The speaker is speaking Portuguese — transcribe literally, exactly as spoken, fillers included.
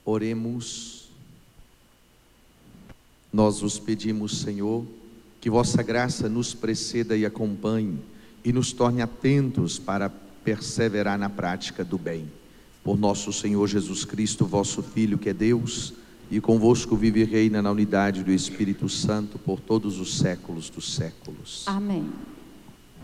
Oremos. Nós vos pedimos, Senhor, que vossa graça nos preceda e acompanhe e nos torne atentos para perseverar na prática do bem. Por nosso Senhor Jesus Cristo, vosso Filho, que é Deus, e convosco vive e reina na unidade do Espírito Santo por todos os séculos dos séculos. Amém.